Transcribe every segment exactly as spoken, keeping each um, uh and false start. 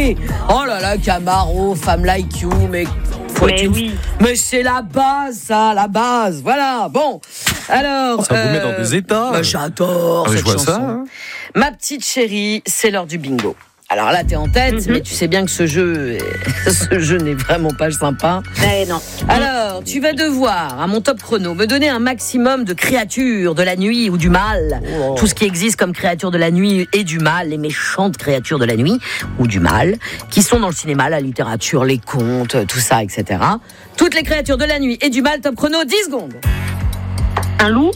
allez. Oh là là, Camaro, Femme Like You, mais... Mais une... oui. Mais c'est la base, ça, la base. Voilà, bon. Alors... Ça euh... vous met dans des états. Bah, j'adore ah, cette je vois chanson. Ça, hein. Ma petite chérie, c'est l'heure du bingo. Alors là, t'es en tête, mm-hmm. mais tu sais bien que ce jeu, ce jeu n'est vraiment pas sympa. Eh non. Alors, tu vas devoir, à mon top chrono, me donner un maximum de créatures de la nuit ou du mal. Oh. Tout ce qui existe comme créatures de la nuit et du mal, les méchantes créatures de la nuit ou du mal, qui sont dans le cinéma, la littérature, les contes, tout ça, et cetera. Toutes les créatures de la nuit et du mal, top chrono, dix secondes. Un loup.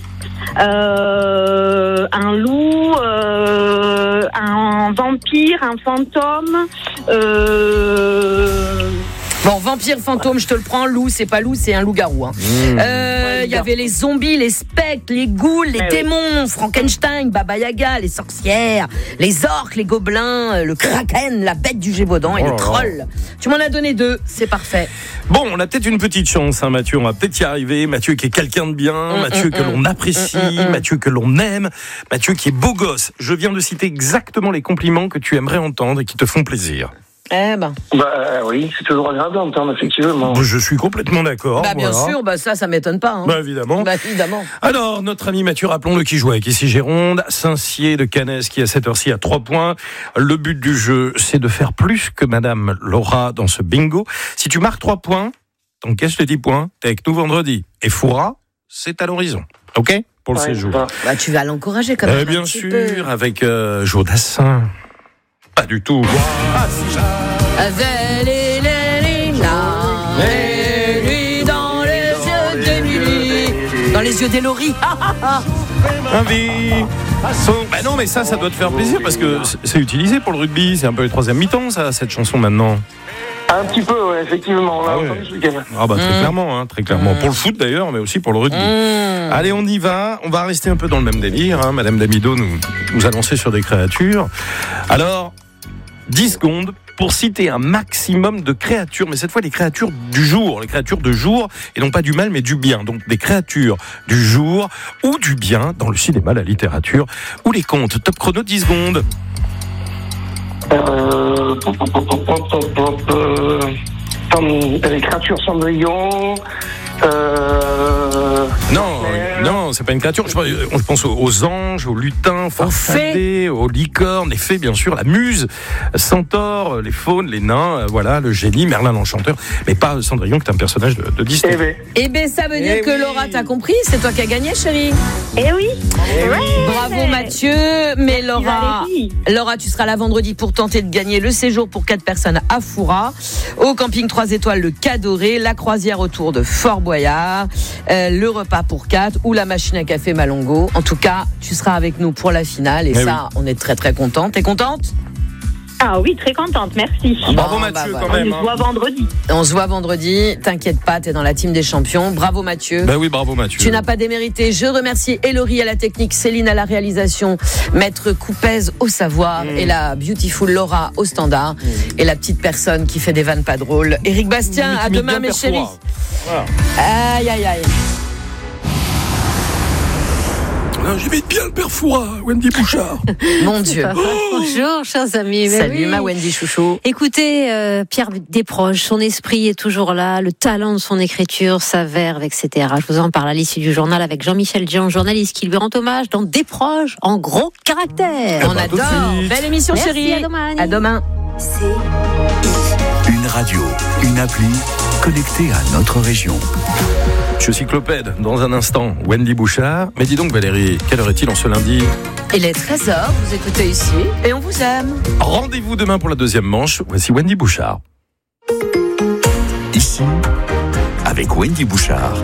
Euh, un loup, euh, un vampire, un fantôme. Euh... Bon, vampire, fantôme, je te le prends. Loup, c'est pas loup, c'est un loup-garou. Hein. Mmh. Euh, il y avait les zombies, les spectres, les ghouls, les Mais démons, oui. Frankenstein, Baba Yaga, les sorcières, les orques, les gobelins, le kraken, la bête du Gévaudan et oh le troll. Là. Tu m'en as donné deux, c'est parfait. Bon, on a peut-être une petite chance, hein, Mathieu. On va peut-être y arriver. Mathieu qui est quelqu'un de bien, mmh, Mathieu mmh, que l'on apprécie, mmh, mmh. Mathieu que l'on aime, Mathieu qui est beau gosse. Je viens de citer exactement les compliments que tu aimerais entendre et qui te font plaisir. Eh ben. Bah oui, c'est toujours agréable d'entendre, effectivement. Je suis complètement d'accord. Bah bien voilà. sûr, bah ça, ça m'étonne pas. Hein. Bah évidemment. Bah évidemment. Alors, notre ami Mathieu, rappelons-le, qui joue avec ici Gironde, Saint-Cier de Cannes, qui à cette heure-ci a trois points. Le but du jeu, c'est de faire plus que Madame Laura dans ce bingo. Si tu marques trois points, t'encaisses les dix points, t'es avec nous vendredi. Et Foura, c'est à l'horizon. Ok ? Pour le ouais, séjour. Bah tu vas l'encourager quand même. Euh, bien sûr, peu. Avec euh, Jodassin. Pas du tout. Ah, si. Dans les yeux d'Émilie, dans les yeux d'Elory. Ben non, mais ça, ça doit te faire plaisir parce que c'est utilisé pour le rugby. C'est un peu le troisième mi-temps, ça, cette chanson maintenant. Un petit peu, ouais, effectivement. On l'a entendu ce week-end. Ah bah très mmh. clairement, hein, très clairement. Mmh. Pour le foot d'ailleurs, mais aussi pour le rugby. Mmh. Allez, on y va. On va rester un peu dans le même délire. Hein. Madame Damido nous, nous a lancé sur des créatures. Alors, dix secondes pour citer un maximum de créatures, mais cette fois les créatures du jour, les créatures de jour, et non pas du mal, mais du bien. Donc des créatures du jour ou du bien dans le cinéma, la littérature ou les contes. Top chrono, dix secondes. Euh... Les créatures Cendrillon... Euh... Non, euh... non, c'est pas une créature. Je pense aux anges, aux lutins, farfadets, aux licornes, les fées, bien sûr, la muse, Centaure, les faunes, les nains, voilà, le génie, Merlin l'enchanteur, mais pas Cendrillon, qui est un personnage de, de Disney. Eh bien, eh ben, ça veut dire eh que oui. Laura, t'as compris, c'est toi qui as gagné, chérie. Eh oui. Eh oui. Bravo Mathieu, mais Laura, Laura, tu seras là vendredi pour tenter de gagner le séjour pour quatre personnes à Foura, au camping trois étoiles le Cadoré, la croisière autour de Fort-Boyard. Euh, le repas pour quatre ou la machine à café Malongo. En tout cas, tu seras avec nous pour la finale et Mais ça, oui. on est très très contents. T'es contente ? Ah oui, très contente, merci. Ah, bravo Mathieu, bah, voilà. quand même. On se voit vendredi. On se voit vendredi, t'inquiète pas, t'es dans la team des champions. Bravo Mathieu. Ben oui, bravo Mathieu. Tu n'as pas démérité. Je remercie Elory à la technique, Céline à la réalisation, Maître Coupez au savoir mmh. et la beautiful Laura au standard mmh. et la petite personne qui fait des vannes pas drôles. Éric Bastien, à demain mes chéris. Voilà. Aïe aïe aïe. J'imite bien le père Foura, Wendy Bouchard. Mon Dieu. Oh bonjour, chers amis. Mais Salut oui. ma Wendy chouchou. Écoutez, euh, Pierre Desproges, son esprit est toujours là, le talent de son écriture, sa verve, et cetera. Je vous en parle à l'issue du journal avec Jean-Michel Dian, journaliste qui lui rend hommage dans Desproges en gros caractère. On adore. Belle émission, Merci, chérie. À demain. À demain. Une radio, une appli connectée à notre région. Je suis cyclopède dans un instant, Wendy Bouchard. Mais dis donc Valérie, quelle heure est-il en ce lundi ? Il est treize heures, vous écoutez ici et on vous aime. Rendez-vous demain pour la deuxième manche. Voici Wendy Bouchard. Ici, avec Wendy Bouchard.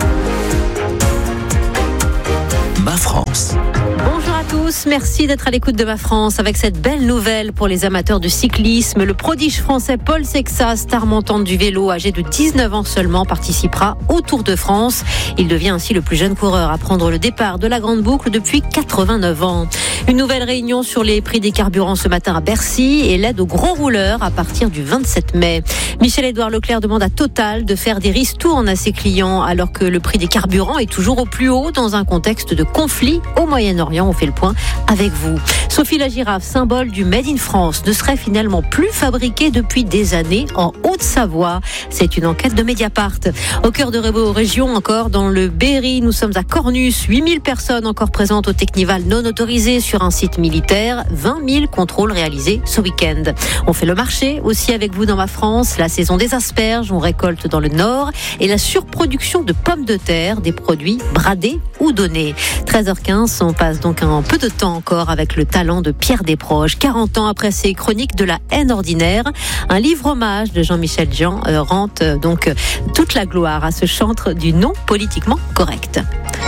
Ma France. Bonjour à tous, merci d'être à l'écoute de Ma France avec cette belle nouvelle pour les amateurs de cyclisme. Le prodige français Paul Sexas, star montante du vélo, âgé de dix-neuf ans seulement, participera au Tour de France. Il devient ainsi le plus jeune coureur à prendre le départ de la Grande Boucle depuis quatre-vingt-neuf ans. Une nouvelle réunion sur les prix des carburants ce matin à Bercy et l'aide aux gros rouleurs à partir du vingt-sept mai. Michel-Édouard Leclerc demande à Total de faire des ristournes à ses clients alors que le prix des carburants est toujours au plus haut dans un contexte de conflit au Moyen-Orient. On fait le point avec vous. Sophie la girafe, symbole du Made in France, ne serait finalement plus fabriquée depuis des années en Haute-Savoie. C'est une enquête de Mediapart. Au cœur de vos régions, encore dans le Berry, nous sommes à Cornus. huit mille personnes encore présentes au Technival non autorisé sur un site militaire. vingt mille contrôles réalisés ce week-end. On fait le marché aussi avec vous dans Ma France. La saison des asperges, on récolte dans le nord. Et la surproduction de pommes de terre, des produits bradés ou donnés. treize heures quinze, on passe donc un peu de temps encore avec le talent de Pierre Desproges. quarante ans après ses chroniques de la haine ordinaire, un livre hommage de Jean-Michel Jean euh, rend euh, donc euh, toute la gloire à ce chantre du non politiquement correct.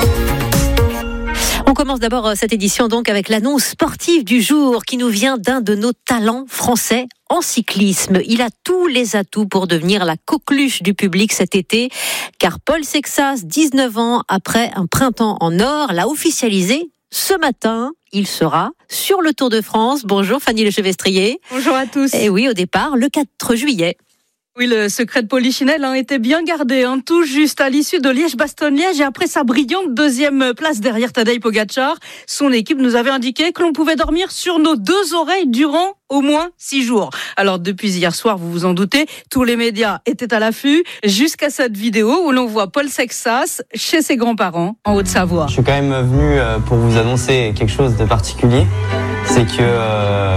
On commence d'abord cette édition donc avec l'annonce sportive du jour qui nous vient d'un de nos talents français en cyclisme. Il a tous les atouts pour devenir la coqueluche du public cet été, car Paul Sexas, dix-neuf ans après un printemps en or, l'a officialisé ce matin. Il sera sur le Tour de France. Bonjour Fanny Lechevestrier. Bonjour à tous. Et oui, au départ, le quatre juillet. Oui, le secret de Polichinelle hein, était bien gardé, hein, tout juste à l'issue de Liège-Bastogne-Liège et après sa brillante deuxième place derrière Tadej Pogačar, son équipe nous avait indiqué que l'on pouvait dormir sur nos deux oreilles durant au moins six jours. Alors depuis hier soir, vous vous en doutez, tous les médias étaient à l'affût jusqu'à cette vidéo où l'on voit Paul Sexas chez ses grands-parents en Haute-Savoie. Je suis quand même venu pour vous annoncer quelque chose de particulier, c'est que euh,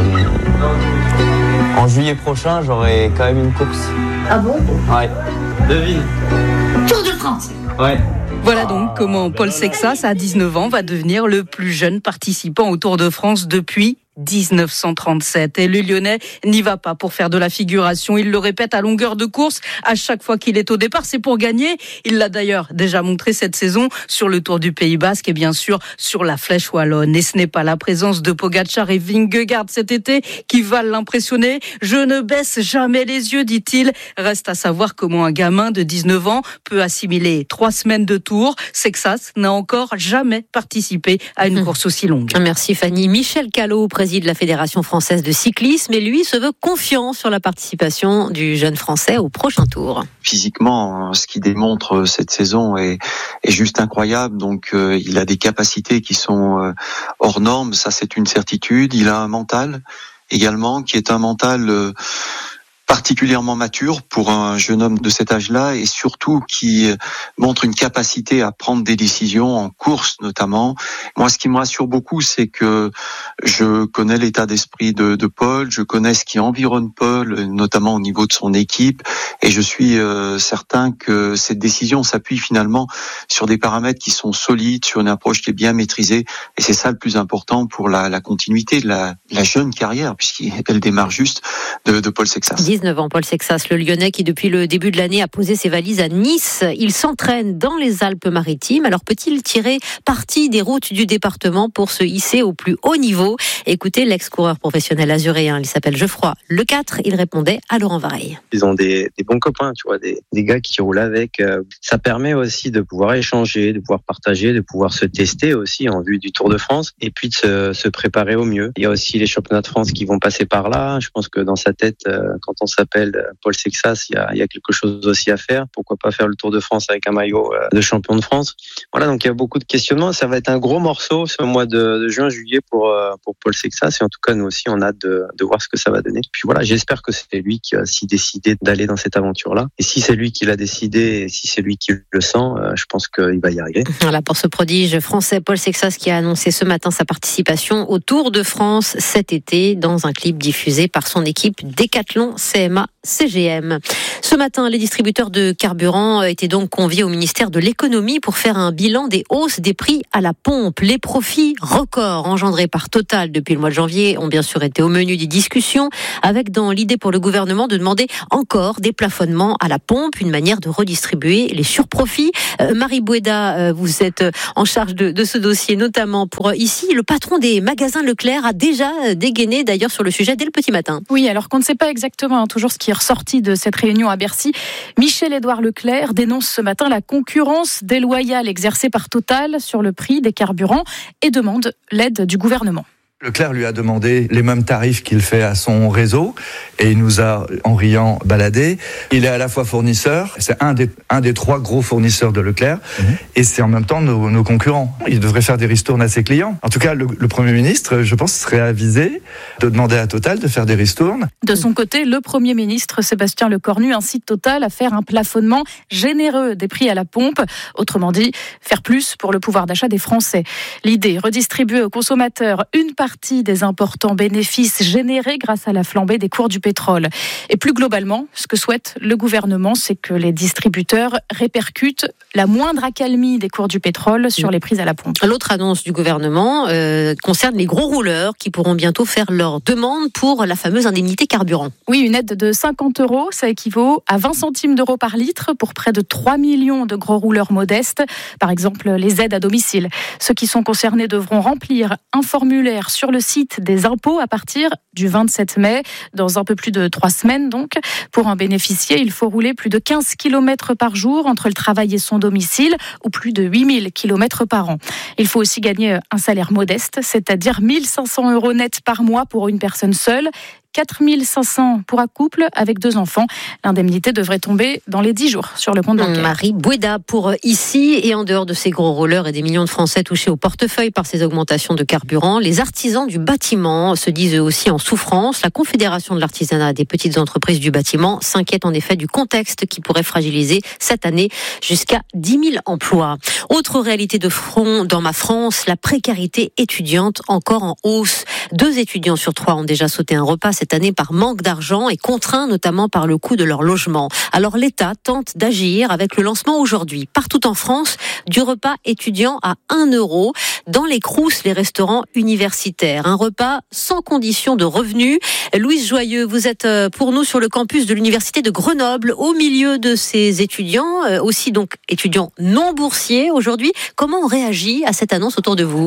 en juillet prochain, j'aurai quand même une course. Ah bon ? Ouais. Devine. Tour de France. Ouais. Voilà donc comment Paul Sexas, à dix-neuf ans, va devenir le plus jeune participant au Tour de France depuis dix-neuf cent trente-sept. Et le Lyonnais n'y va pas pour faire de la figuration. Il le répète à longueur de course à chaque fois qu'il est au départ. C'est pour gagner. Il l'a d'ailleurs déjà montré cette saison sur le Tour du Pays Basque et bien sûr sur la Flèche Wallonne. Et ce n'est pas la présence de Pogačar et Vingegaard cet été qui va l'impressionner. Je ne baisse jamais les yeux, dit-il. Reste à savoir comment un gamin de dix-neuf ans peut assimiler trois semaines de Tour. Sexas n'a encore jamais participé à une course aussi longue. Merci Fanny. Michel Callot, préside la Fédération française de cyclisme, et lui se veut confiant sur la participation du jeune Français au prochain Tour. Physiquement, ce qu'il démontre cette saison est, est juste incroyable. Donc, euh, il a des capacités qui sont euh, hors normes. Ça, c'est une certitude. Il a un mental également qui est un mental euh, particulièrement mature pour un jeune homme de cet âge-là et surtout qui montre une capacité à prendre des décisions en course notamment. Moi, ce qui me rassure beaucoup, c'est que je connais l'état d'esprit de, de Paul, je connais ce qui environne Paul, notamment au niveau de son équipe, et je suis euh, certain que cette décision s'appuie finalement sur des paramètres qui sont solides, sur une approche qui est bien maîtrisée, et c'est ça le plus important pour la, la continuité de la, la jeune carrière, puisqu'elle démarre juste de, de Paul Sexas. dix-neuf ans, Paul Sexas, le Lyonnais qui depuis le début de l'année a posé ses valises à Nice. Il s'entraîne dans les Alpes-Maritimes. Alors peut-il tirer parti des routes du département pour se hisser au plus haut niveau ? Écoutez l'ex-coureur professionnel azuréen, il s'appelle Geoffroy Le quatre, il répondait à Laurent Vareille. Ils ont des, des bons copains, tu vois, des, des gars qui roulent avec. Ça permet aussi de pouvoir échanger, de pouvoir partager, de pouvoir se tester aussi en vue du Tour de France et puis de se, se préparer au mieux. Il y a aussi les championnats de France qui vont passer par là. Je pense que dans sa tête, quand on s'appelle Paul Sexas, il y a, il y a quelque chose aussi à faire. Pourquoi pas faire le Tour de France avec un maillot de champion de France ? Voilà, donc il y a beaucoup de questionnements. Ça va être un gros morceau ce mois de, de juin, juillet pour, pour Paul Sexas. Et en tout cas, nous aussi, on a hâte de, de voir ce que ça va donner. Puis voilà, j'espère que c'est lui qui a si décidé d'aller dans cette aventure-là. Et si c'est lui qui l'a décidé, et si c'est lui qui le sent, je pense qu'il va y arriver. Voilà pour ce prodige français Paul Sexas qui a annoncé ce matin sa participation au Tour de France cet été dans un clip diffusé par son équipe Décathlon C M A C G M. Ce matin, les distributeurs de carburant étaient donc conviés au ministère de l'économie pour faire un bilan des hausses des prix à la pompe. Les profits records engendrés par Total depuis le mois de janvier ont bien sûr été au menu des discussions, avec dans l'idée pour le gouvernement de demander encore des plafonnements à la pompe, une manière de redistribuer les surprofits. Euh, Marie Boueda, euh, vous êtes en charge de, de ce dossier, notamment pour euh, ici. Le patron des magasins Leclerc a déjà dégainé d'ailleurs sur le sujet dès le petit matin. Oui, alors qu'on ne sait pas exactement hein, toujours ce qui est ressorti de cette réunion à Bercy, Michel-Édouard Leclerc dénonce ce matin la concurrence déloyale exercée par Total sur le prix des carburants et demande l'aide du gouvernement. Leclerc lui a demandé les mêmes tarifs qu'il fait à son réseau et il nous a, en riant, baladé. Il est à la fois fournisseur, c'est un des, un des trois gros fournisseurs de Leclerc, mmh. et c'est en même temps nos, nos concurrents. Il devrait faire des ristournes à ses clients. En tout cas, le, le Premier ministre, je pense, serait avisé de demander à Total de faire des ristournes. De son côté, le Premier ministre Sébastien Lecornu incite Total à faire un plafonnement généreux des prix à la pompe. Autrement dit, faire plus pour le pouvoir d'achat des Français. L'idée, redistribuer aux consommateurs une partie des importants bénéfices générés grâce à la flambée des cours du pétrole. Et plus globalement, ce que souhaite le gouvernement, c'est que les distributeurs répercutent la moindre accalmie des cours du pétrole sur les prix à la pompe. L'autre annonce du gouvernement euh, concerne les gros rouleurs qui pourront bientôt faire leur demande pour la fameuse indemnité carburant. Oui, une aide de cinquante euros, ça équivaut à vingt centimes d'euros par litre pour près de trois millions de gros rouleurs modestes. Par exemple, les aides à domicile. Ceux qui sont concernés devront remplir un formulaire sur le site des impôts à partir du vingt-sept mai, dans un peu plus de trois semaines donc. Pour en bénéficier, il faut rouler plus de quinze kilomètres par jour entre le travail et son domicile, ou plus de huit mille kilomètres par an. Il faut aussi gagner un salaire modeste, c'est-à-dire mille cinq cents euros net par mois pour une personne seule, quatre mille cinq cents pour un couple avec deux enfants. L'indemnité devrait tomber dans les dix jours sur le compte bancaire. Marie Boueda pour ici. Et en dehors de ces gros rollers et des millions de Français touchés au portefeuille par ces augmentations de carburant, les artisans du bâtiment se disent eux aussi en souffrance. La Confédération de l'artisanat des petites entreprises du bâtiment s'inquiète en effet du contexte qui pourrait fragiliser cette année jusqu'à dix mille emplois. Autre réalité de front dans ma France, la précarité étudiante encore en hausse. Deux étudiants sur trois ont déjà sauté un repas cette année par manque d'argent et contraints notamment par le coût de leur logement. Alors l'État tente d'agir avec le lancement aujourd'hui, partout en France, du repas étudiant à un euro dans les Crous, les restaurants universitaires. Un repas sans condition de revenus. Louise Joyeux, vous êtes pour nous sur le campus de l'Université de Grenoble, au milieu de ces étudiants, aussi donc étudiants non boursiers aujourd'hui. Comment on réagit à cette annonce autour de vous ?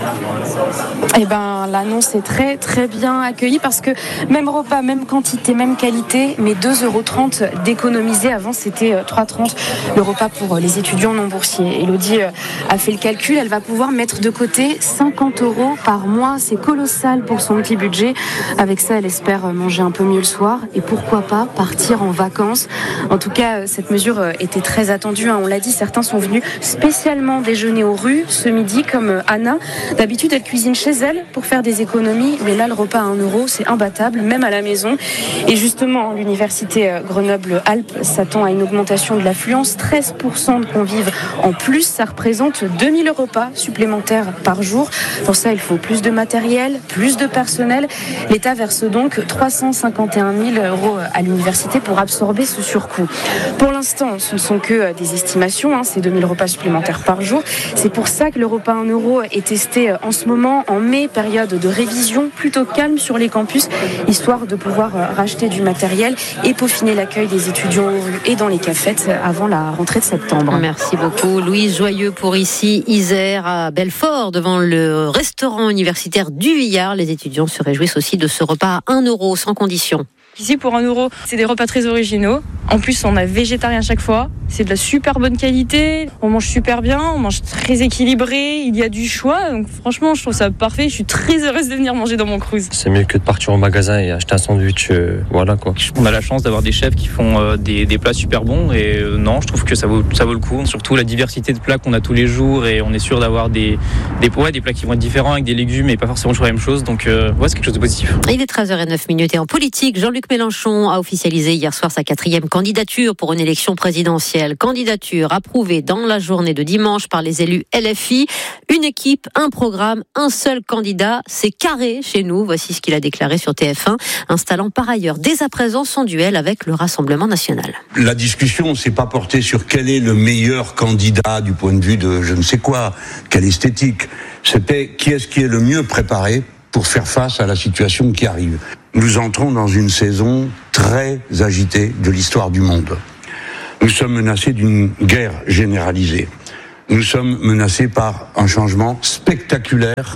Eh ben, l'annonce est très très bien accueillie parce que même repas, même quantité, même qualité, mais deux euros trente d'économiser. Avant, c'était trois euros trente le repas pour les étudiants non boursiers. Elodie a fait le calcul, elle va pouvoir mettre de côté cinquante euros par mois. C'est colossal pour son petit budget. Avec ça, elle espère manger un peu mieux le soir et pourquoi pas partir en vacances. En tout cas, cette mesure était très attendue. On l'a dit, certains sont venus spécialement déjeuner aux rues ce midi, comme Anna. D'habitude, elle cuisine chez elle pour faire des économies, mais là, le repas à un euro, c'est imbattable, même à la maison. Et justement, l'université Grenoble-Alpes s'attend à une augmentation de l'affluence, treize pour cent de convives en plus. Ça représente deux mille repas supplémentaires par jour. Pour ça, il faut plus de matériel, plus de personnel. L'État verse donc trois cent cinquante et un mille euros à l'université pour absorber ce surcoût. Pour l'instant, ce ne sont que des estimations, hein, ces deux mille repas supplémentaires par jour. C'est pour ça que le repas à un euro est testé en ce moment, en mai, période de révision plutôt calme sur les campus, histoire de pouvoir racheter du matériel et peaufiner l'accueil des étudiants aux rues et dans les cafettes avant la rentrée de septembre. Merci beaucoup. Louise Joyeux pour ici, Isère à Belfort, devant le restaurant universitaire du Villard. Les étudiants se réjouissent aussi de ce repas à un euro sans condition. Ici, pour un euro, c'est des repas très originaux. En plus, on a végétarien chaque fois. C'est de la super bonne qualité. On mange super bien, on mange très équilibré. Il y a du choix. Donc, franchement, je trouve ça parfait. Je suis très heureuse de venir manger dans mon Crous. C'est mieux que de partir au magasin et acheter un sandwich. Euh, voilà quoi. On a la chance d'avoir des chefs qui font euh, des, des plats super bons. Et euh, non, je trouve que ça vaut, ça vaut le coup. Surtout la diversité de plats qu'on a tous les jours. Et on est sûr d'avoir des, des, ouais, des plats qui vont être différents avec des légumes et pas forcément toujours la même chose. Donc, euh, ouais, c'est quelque chose de positif. Il est treize heures zéro neuf et en politique, Jean-Luc Mélenchon a officialisé hier soir sa quatrième candidature pour une élection présidentielle. Candidature approuvée dans la journée de dimanche par les élus L F I. Une équipe, un programme, un seul candidat. C'est carré chez nous. Voici ce qu'il a déclaré sur T F un, installant par ailleurs dès à présent son duel avec le Rassemblement national. La discussion ne s'est pas portée sur quel est le meilleur candidat du point de vue de je ne sais quoi, quelle esthétique. C'était qui est-ce qui est le mieux préparé pour faire face à la situation qui arrive. Nous entrons dans une saison très agitée de l'histoire du monde. Nous sommes menacés d'une guerre généralisée. Nous sommes menacés par un changement spectaculaire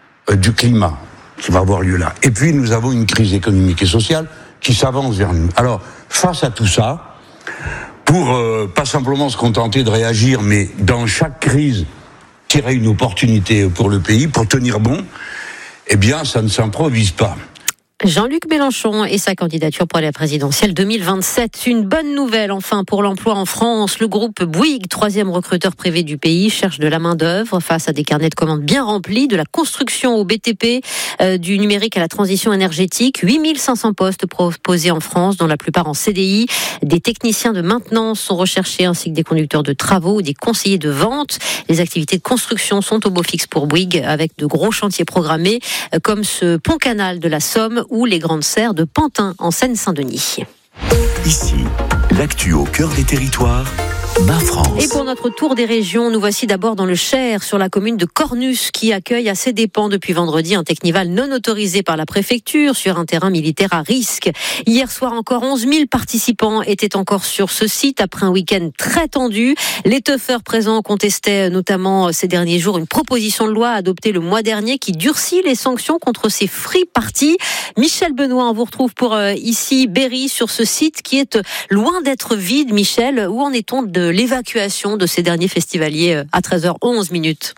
du climat qui va avoir lieu là. Et puis nous avons une crise économique et sociale qui s'avance vers nous. Alors, face à tout ça, pour euh, pas simplement se contenter de réagir, mais dans chaque crise, tirer une opportunité pour le pays, pour tenir bon, eh bien, ça ne s'improvise pas. Jean-Luc Mélenchon et sa candidature pour la présidentielle deux mille vingt-sept. Une bonne nouvelle enfin pour l'emploi en France. Le groupe Bouygues, troisième recruteur privé du pays, cherche de la main-d'œuvre face à des carnets de commandes bien remplis, de la construction au B T P, euh, du numérique à la transition énergétique. huit mille cinq cents postes proposés en France, dont la plupart en C D I. Des techniciens de maintenance sont recherchés, ainsi que des conducteurs de travaux ou des conseillers de vente. Les activités de construction sont au beau fixe pour Bouygues, avec de gros chantiers programmés, euh, comme ce pont-canal de la Somme ou les grandes serres de Pantin en Seine-Saint-Denis. Ici, l'actu au cœur des territoires. Ma France. Et pour notre tour des régions, nous voici d'abord dans le Cher, sur la commune de Cornus, qui accueille à ses dépens depuis vendredi un Teknival non autorisé par la préfecture sur un terrain militaire à risque. Hier soir encore, onze mille participants étaient encore sur ce site après un week-end très tendu. Les teufeurs présents contestaient notamment ces derniers jours une proposition de loi adoptée le mois dernier qui durcit les sanctions contre ces free parties. Michel Benoît, on vous retrouve pour euh, ici Berry, sur ce site qui est loin d'être vide. Michel, où en est-on de l'évacuation de ces derniers festivaliers à treize heures onze minutes?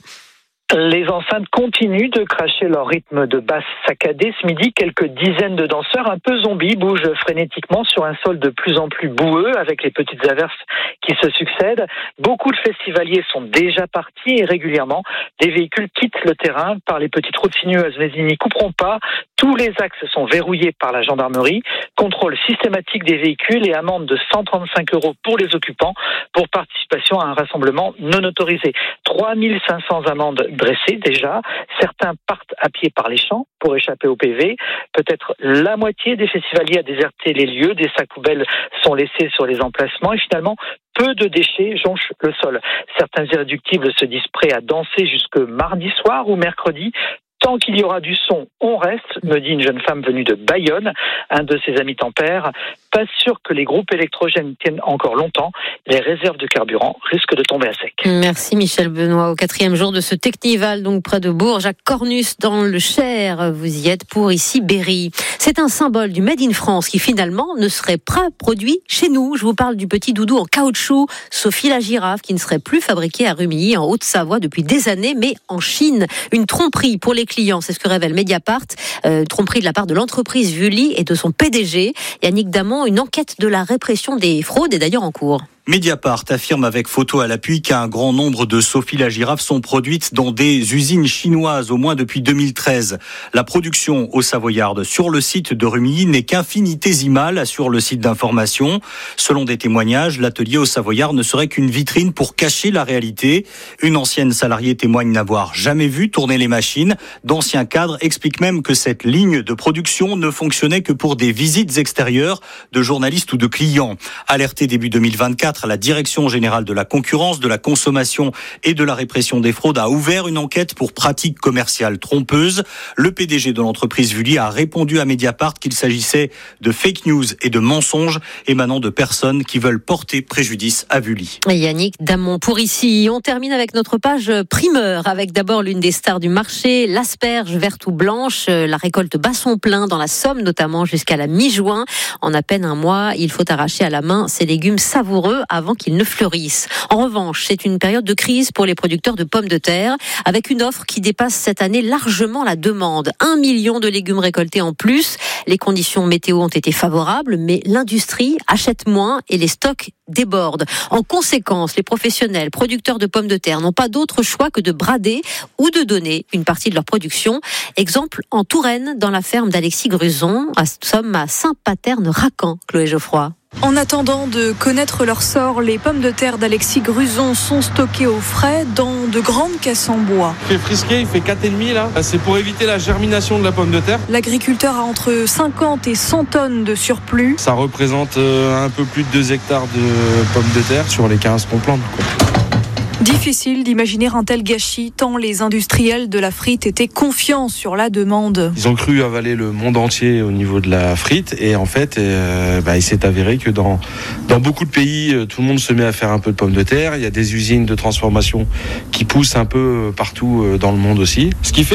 Les enceintes continuent de cracher leur rythme de basse saccadée. Ce midi, quelques dizaines de danseurs un peu zombies bougent frénétiquement sur un sol de plus en plus boueux avec les petites averses qui se succèdent. Beaucoup de festivaliers sont déjà partis et régulièrement, des véhicules quittent le terrain par les petites routes sinueuses, mais ils n'y couperont pas. Tous les axes sont verrouillés par la gendarmerie. Contrôle systématique des véhicules et amende de cent trente-cinq euros pour les occupants pour participation à un rassemblement non autorisé. trois mille cinq cents amendes dressées déjà. Certains partent à pied par les champs pour échapper au P V. Peut-être la moitié des festivaliers a déserté les lieux. Des sacs poubelles sont laissés sur les emplacements et finalement, peu de déchets jonchent le sol. Certains irréductibles se disent prêts à danser jusque mardi soir ou mercredi. Tant qu'il y aura du son, on reste, me dit une jeune femme venue de Bayonne. Un de ses amis tempère. Pas sûr que les groupes électrogènes tiennent encore longtemps. Les réserves de carburant risquent de tomber à sec. Merci Michel Benoît. Au quatrième jour de ce Teknival, donc près de Bourges, à Cornus, dans le Cher. Vous y êtes pour ici Berry. C'est un symbole du Made in France qui finalement ne serait pas produit chez nous. Je vous parle du petit doudou en caoutchouc, Sophie la girafe, qui ne serait plus fabriqué à Rumilly, en Haute-Savoie, depuis des années, mais en Chine. Une tromperie pour les clients, c'est ce que révèle Mediapart. Euh, tromperie de la part de l'entreprise Vully et de son P D G. Yannick Damon, une enquête de la répression des fraudes est d'ailleurs en cours. Mediapart affirme avec photo à l'appui qu'un grand nombre de Sophie la girafe sont produites dans des usines chinoises, au moins depuis deux mille treize. La production au Savoyarde sur le site de Rumilly n'est qu'infinitésimale, assure le site d'information. Selon des témoignages, l'atelier au Savoyarde ne serait qu'une vitrine pour cacher la réalité. Une ancienne salariée témoigne n'avoir jamais vu tourner les machines. D'anciens cadres expliquent même que cette ligne de production ne fonctionnait que pour des visites extérieures de journalistes ou de clients. Alerté début deux mille vingt-quatre, la Direction générale de la concurrence, de la consommation et de la répression des fraudes a ouvert une enquête pour pratiques commerciales trompeuses. Le P D G de l'entreprise Vully a répondu à Mediapart qu'il s'agissait de fake news et de mensonges émanant de personnes qui veulent porter préjudice à Vully. Yannick Damon pour ici. On termine avec notre page primeur, avec d'abord l'une des stars du marché, l'asperge verte ou blanche. La récolte bat son plein dans la Somme, notamment jusqu'à la mi-juin. En à peine un mois, il faut arracher à la main ces légumes savoureux avant qu'ils ne fleurissent. En revanche, c'est une période de crise pour les producteurs de pommes de terre, avec une offre qui dépasse cette année largement la demande. Un million de légumes récoltés en plus. Les conditions météo ont été favorables, mais l'industrie achète moins et les stocks débordent. En conséquence, les professionnels producteurs de pommes de terre n'ont pas d'autre choix que de brader ou de donner une partie de leur production. Exemple en Touraine, dans la ferme d'Alexis Gruson, à Somme, à Saint-Paterne-Racan. Chloé Geoffroy. En attendant de connaître leur sort, les pommes de terre d'Alexis Gruson sont stockées au frais dans de grandes caisses en bois. Il fait frisqué, il fait quatre virgule cinq là. C'est pour éviter la germination de la pomme de terre. L'agriculteur a entre cinquante et cent tonnes de surplus. Ça représente un peu plus de deux hectares de pommes de terre sur les quinze qu'on plante, quoi. Difficile d'imaginer un tel gâchis, tant les industriels de la frite étaient confiants sur la demande. Ils ont cru avaler le monde entier au niveau de la frite et en fait, euh, bah, il s'est avéré que dans, dans beaucoup de pays, tout le monde se met à faire un peu de pommes de terre. Il y a des usines de transformation qui poussent un peu partout dans le monde aussi. Ce qui fait